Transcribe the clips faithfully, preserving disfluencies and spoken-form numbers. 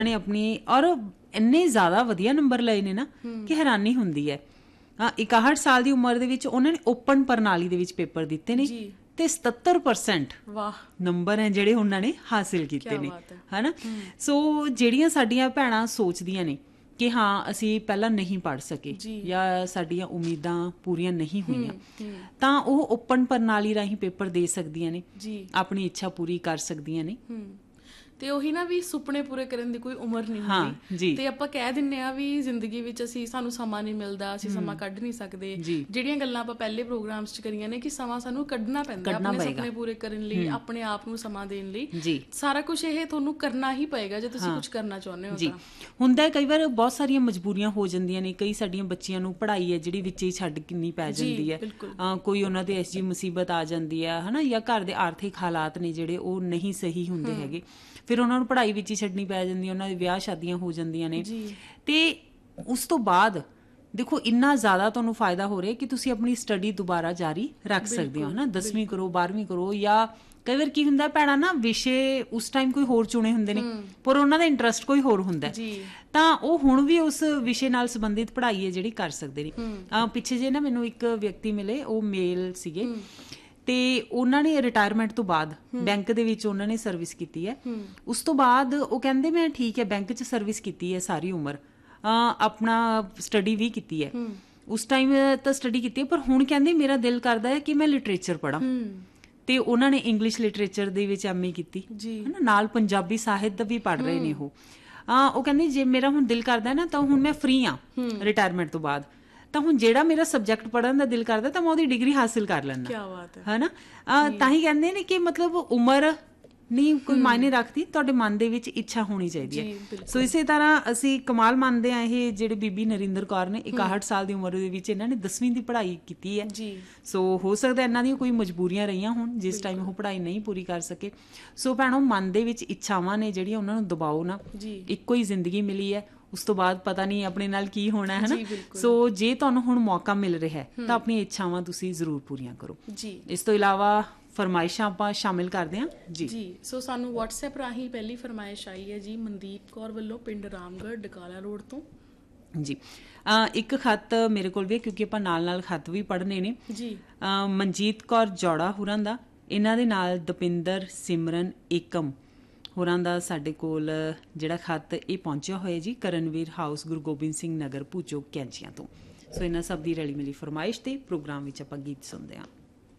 ਨੇ ਆਪਣੀ ਔਰ ਇੰਨੇ ਜ਼ਿਆਦਾ ਵਧੀਆ ਨੰਬਰ ਲਏ ਨੇ ਨਾ ਕਿ ਹੈਰਾਨੀ ਹੁੰਦੀ ਹੈ। ਹਾਂ, ਇਕਾਹਠ ਸਾਲ ਦੀ ਉਮਰ ਦੇ ਵਿੱਚ ਉਹਨਾਂ ਨੇ ਓਪਨ ਪ੍ਰਣਾਲੀ ਦੇ ਵਿੱਚ ਪੇਪਰ ਦਿੱਤੇ ਨੇ ਤੇ ਸਤੱਤਰ ਪਰਸੈਂਟ ਵਾਹ ਨੰਬਰ ਹੈ ਜਿਹੜੇ ਉਹਨਾਂ ਨੇ ਹਾਸਿਲ ਕੀਤੇ ਨੇ, ਹਨਾ। ਸੋ ਜਿਹੜੀਆਂ ਸਾਡੀਆਂ ਭੈਣਾਂ ਸੋਚਦੀਆਂ ਨੇ ਕਿ ਹਾਂ ਅਸੀਂ ਪਹਿਲਾਂ ਨਹੀਂ ਪੜ੍ਹ ਸਕੇ ਜਾਂ ਸਾਡੀਆਂ ਉਮੀਦਾਂ ਪੂਰੀਆਂ ਨਹੀਂ ਹੋਈਆਂ, ਤਾਂ ਉਹ ਓਪਨ ਪ੍ਰਣਾਲੀ ਰਾਹੀਂ ਪੇਪਰ ਦੇ ਸਕਦੀਆਂ ਨੇ, ਆਪਣੀ ਇੱਛਾ ਪੂਰੀ ਕਰ ਸਕਦੀਆਂ ਨੇ। ਤੇ ਉਹੀ ਨਾ ਵੀ ਸੁਪਨੇ ਪੂਰੇ ਕਰਨ ਦੀ ਕੋਈ ਉਮਰ ਨਹੀਂ ਹੁੰਦੀ, ਤੇ ਆਪਾਂ ਕਹਿ ਦਿੰਦੇ ਆ ਵੀ ਜ਼ਿੰਦਗੀ ਵਿੱਚ ਅਸੀਂ ਸਾਨੂੰ ਸਮਾਂ ਨਹੀਂ ਮਿਲਦਾ, ਅਸੀਂ ਸਮਾਂ ਕੱਢ ਨਹੀਂ ਸਕਦੇ। ਜਿਹੜੀਆਂ ਗੱਲਾਂ ਆਪਾਂ ਪਹਿਲੇ ਪ੍ਰੋਗਰਾਮਸ 'ਚ ਕਰੀਆਂ ਨੇ ਕਿ ਸਮਾਂ ਸਾਨੂੰ ਕੱਢਣਾ ਪੈਂਦਾ ਆਪਣੇ ਸੁਪਨੇ ਪੂਰੇ ਕਰਨ ਲਈ, ਆਪਣੇ ਆਪ ਨੂੰ ਸਮਾਂ ਦੇਣ ਲਈ। ਸਾਰਾ ਕੁਛ ਇਹ ਤੁਹਾਨੂੰ ਕਰਨਾ ਹੀ ਪਏਗਾ ਜੇ ਤੁਸੀਂ ਕੁਛ ਕਰਨਾ ਚਾਹੁੰਦੇ ਹੋ ਤਾਂ। ਹੁੰਦਾ ਕਈ ਵਾਰ ਬਹੁਤ ਸਾਰੀਆਂ ਮਜਬੂਰੀਆਂ ਹੋ ਜਾਂਦੀਆਂ ਨੇ, ਕਈ ਸਾਡੀਆਂ ਬੱਚੀਆਂ ਨੂੰ ਪੜ੍ਹਾਈ ਹੈ ਜਿਹੜੀ ਵਿੱਚ ਹੀ ਛੱਡ ਕਿੰਨੀ ਪੈ ਜਾਂਦੀ ਹੈ, ਕੋਈ ਉਹਨਾਂ ਦੇ ਐਸੀ ਮੁਸੀਬਤ ਆ ਜਾਂਦੀ ਹੈ, ਹਨਾ, ਜਾਂ ਘਰ ਦੇ ਆਰਥਿਕ ਹਾਲਾਤ ਨੇ ਜਿਹੜੇ ਉਹ ਨਹੀਂ ਸਹੀ ਹੁੰਦੇ ਹੈਗੇ, ਫਿਰ ਉਹਨਾਂ ਨੂੰ ਪੜ੍ਹਾਈ ਵਿੱਚ ਹੀ ਛੱਡਣੀ ਪੈ ਜਾਂਦੀ ਹੈ, ਉਹਨਾਂ ਦੀ ਵਿਆਹ ਸ਼ਾਦੀਆਂ ਹੋ ਜਾਂਦੀਆਂ ਨੇ। ਤੇ ਉਸ ਤੋਂ ਬਾਅਦ ਦੇਖੋ ਇੰਨਾ ਜ਼ਿਆਦਾ ਤੁਹਾਨੂੰ ਫਾਇਦਾ ਹੋ ਰਿਹਾ ਕਿ ਤੁਸੀਂ ਆਪਣੀ ਸਟੱਡੀ ਦੁਬਾਰਾ ਜਾਰੀ ਰੱਖ ਸਕਦੇ ਹੋ, ਹਨਾ। ਦਸਵੀਂ ਕਰੋ, ਬਾਰ੍ਹਵੀਂ ਕਰੋ, ਜਾਂ ਕਈ ਵਾਰ ਕੀ ਹੁੰਦਾ ਭੈਣਾਂ ਨਾ ਵਿਸ਼ੇ ਉਸ ਟਾਈਮ ਕੋਈ ਹੋਰ ਚੁਣੇ ਹੁੰਦੇ ਨੇ ਪਰ ਉਹਨਾਂ ਦਾ ਇੰਟਰਸਟ ਕੋਈ ਹੋਰ ਹੁੰਦਾ, ਤਾਂ ਉਹ ਹੁਣ ਵੀ ਉਸ ਵਿਸ਼ੇ ਨਾਲ ਸੰਬੰਧਿਤ ਪੜ੍ਹਾਈ ਹੈ ਜਿਹੜੀ ਕਰ ਸਕਦੇ ਨੇ। ਪਿੱਛੇ ਜੇ ਨਾ ਮੈਨੂੰ ਇੱਕ ਵਿਅਕਤੀ ਮਿਲੇ, ਉਹ ਮੇਲ ਸੀਗੇ, ਤੇ ਉਹਨਾਂ ਨੇ ਰਿਟਾਇਰਮੈਂਟ ਤੋਂ ਬਾਅਦ ਬੈਂਕ ਦੇ ਵਿੱਚ ਉਹਨਾਂ ਨੇ ਸਰਵਿਸ ਕੀਤੀ ਹੈ। ਉਸ ਤੋਂ ਬਾਅਦ ਉਹ ਕਹਿੰਦੇ ਮੈਂ ਠੀਕ ਹੈ ਬੈਂਕ 'ਚ ਸਰਵਿਸ ਕੀਤੀ ਹੈ ਸਾਰੀ ਉਮਰ, ਆਪਣਾ ਸਟੱਡੀ ਵੀ ਕੀਤੀ ਹੈ, ਉਸ ਟਾਈਮ ਤਾਂ ਸਟੱਡੀ ਕੀਤੀ ਹੈ, ਪਰ ਹੁਣ ਕਹਿੰਦੇ ਮੇਰਾ ਦਿਲ ਕਰਦਾ ਹੈ ਕਿ ਮੈਂ ਲਿਟਰੇਚਰ ਪੜ੍ਹਾਂ। ਤੇ ਉਹਨਾਂ ਨੇ ਇੰਗਲਿਸ਼ ਲਿਟਰੇਚਰ ਦੇ ਵਿੱਚ ਐਮ ਏ ਕੀਤੀ, ਹਨਾ, ਨਾਲ ਪੰਜਾਬੀ ਸਾਹਿਤ ਦਾ ਵੀ ਪੜ੍ਹ ਰਹੇ ਨੇ ਉਹ। ਉਹ ਕਹਿੰਦੇ ਜੇ ਮੇਰਾ ਹੁਣ ਦਿਲ ਕਰਦਾ ਨਾ ਤਾਂ ਹੁਣ ਮੈਂ ਫਰੀ ਹਾਂ ਰਿਟਾਇਰਮੈਂਟ ਤੋਂ ਬਾਅਦ, ਤਾਂ ਹੁਣ ਜਿਹੜਾ ਮੇਰਾ ਸਬਜੈਕਟ ਪੜ੍ਹਨ ਦਾ ਦਿਲ ਕਰਦਾ ਤਾਂ ਮੈਂ ਉਹਦੀ ਡਿਗਰੀ ਹਾਸਿਲ ਕਰ ਲੈਣਾ। ਕਿਆ ਬਾਤ ਹੈ, ਹਨਾ। ਤਾਂ ਹੀ ਕਹਿੰਦੇ ਨੇ ਕਿ ਮਤਲਬ ਉਮਰ ਨਹੀਂ ਕੋਈ ਮਾਇਨੇ ਰੱਖਦੀ, ਤੁਹਾਡੇ ਮਨ ਦੇ ਵਿੱਚ ਇੱਛਾ ਹੋਣੀ ਚਾਹੀਦੀ ਹੈ। ਸੋ ਇਸੇ ਤਰ੍ਹਾਂ ਅਸੀਂ ਕਮਾਲ ਮੰਨਦੇ ਹਾਂ ਇਹ ਜਿਹੜੇ ਬੀਬੀ ਨਰਿੰਦਰ ਕੌਰ ਨੇ, ਇਕਾਹਠ ਸਾਲ ਦੀ ਉਮਰ ਦੇ ਵਿੱਚ ਇਹਨਾਂ ਨੇ ਦਸਵੀਂ ਦੀ ਪੜ੍ਹਾਈ ਕੀਤੀ ਹੈ। ਸੋ ਹੋ ਸਕਦਾ ਇਹਨਾਂ ਦੀਆਂ ਕੋਈ ਮਜਬੂਰੀਆਂ ਰਹੀਆਂ ਹੋਣ ਜਿਸ ਟਾਈਮ ਉਹ ਪੜ੍ਹਾਈ ਨਹੀਂ ਪੂਰੀ ਕਰ ਸਕੇ। ਸੋ ਭੈਣੋ, ਮਨ ਦੇ ਵਿੱਚ ਇੱਛਾਵਾਂ ਨੇ ਜਿਹੜੀਆਂ ਉਹਨਾਂ ਨੂੰ ਦਬਾਓ ਨਾ, ਇੱਕੋ ਹੀ ਜ਼ਿੰਦਗੀ ਮਿਲੀ ਹੈ, ਉਸ ਤੋਂ ਬਾਅਦ ਪਤਾ ਨਹੀਂ ਆਪਣੇ ਨਾਲ ਕੀ ਹੋਣਾ ਹੈ, ਨਾ। ਸੋ ਜੇ ਤੁਹਾਨੂੰ ਹੁਣ ਮੌਕਾ ਮਿਲ ਰਿਹਾ ਤਾਂ ਆਪਣੀਆਂ ਇੱਛਾਵਾਂ ਤੁਸੀਂ ਜ਼ਰੂਰ ਪੂਰੀਆਂ ਕਰੋ। ਇਸ ਤੋਂ ਇਲਾਵਾ ਫਰਮਾਇਸ਼ਾਂ ਆਪਾਂ ਸ਼ਾਮਿਲ ਕਰਦੇ ਹਾਂ ਜੀ ਜੀ ਸੋ ਸਾਨੂੰ ਵਟਸਐਪ ਰਾਹੀਂ ਪਹਿਲੀ ਫਰਮਾਇਸ਼ ਆਈ ਹੈ ਜੀ ਮਨਦੀਪ ਕੌਰ ਵੱਲੋਂ, ਪਿੰਡ ਰਾਮਗੜ੍ਹ ਡਕਾਲਾ ਰੋਡ ਤੋਂ ਜੀ। ਇੱਕ ਖੱਤ ਮੇਰੇ ਕੋਲ ਵੀ, ਕਿਉਂਕਿ ਆਪਾਂ ਨਾਲ ਨਾਲ ਖੱਤ ਵੀ ਪੜ੍ਹਨੇ ਨੇ ਜੀ। ਮਨਜੀਤ ਕੌਰ ਜੌੜਾ ਹੋਰਾਂ ਦਾ, ਇਹਨਾਂ ਦੇ ਨਾਲ ਦਪਿੰਦਰ ਸਿਮਰਨ ਏਕਮ ਹੋਰਾਂ ਦਾ ਸਾਡੇ ਕੋਲ ਜਿਹੜਾ ਖੱਤ ਇਹ ਪਹੁੰਚਿਆ ਹੋਇਆ ਜੀ ਕਰਨਵੀਰ ਹਾਊਸ, ਗੁਰੂ ਗੋਬਿੰਦ ਸਿੰਘ ਨਗਰ, ਭੂਚੋ, ਕੈਂਚੀਆਂ ਤੋਂ। ਸੋ ਇਹਨਾਂ ਸਭ ਦੀ ਰਲੀ ਮਿਲੀ ਫਰਮਾਇਸ਼ ਤੇ ਪ੍ਰੋਗਰਾਮ ਵਿੱਚ ਆਪਾਂ ਗੀਤ ਸੁਣਦੇ ਹਾਂ।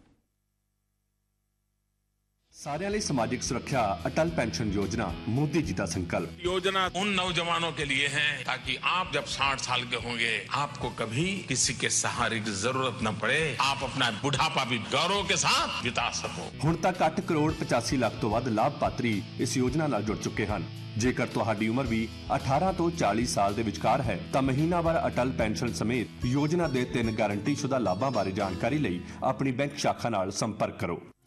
सारे लिए सामाजिक सुरक्षा अटल पेंशन योजना मोदी जी का संकल्प। योजना उन नौजवानों के लिए है ताकि आप जब साठ साल के होंगे आपको कभी किसी के सहारे की जरूरत न पड़े, आप अपना बुढ़ापा भी गौरव के साथ बिता सको। हुण तक आठ करोड़ पचासी लाख तो वध लाभपात्री इस योजना नाल जुड़ चुके हैं। जेकर तुहाडी उम्र भी अठारह तो चालीस साल दे विचकार है तां महीनावार अटल पेंशन समेत योजना दे तीन गारंटीशुदा लाभां बारे जानकारी लई अपनी बैंक शाखा नाल संपर्क करो।